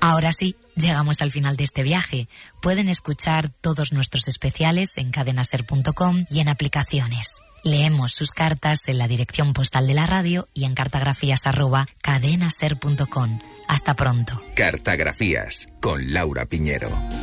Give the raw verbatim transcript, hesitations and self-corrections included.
Ahora sí, llegamos al final de este viaje. Pueden escuchar todos nuestros especiales en cadenaser punto com y en aplicaciones. Leemos sus cartas en la dirección postal de la radio y en cartagrafías arroba cadenaser punto com. Hasta pronto. Cartagrafías con Laura Piñero.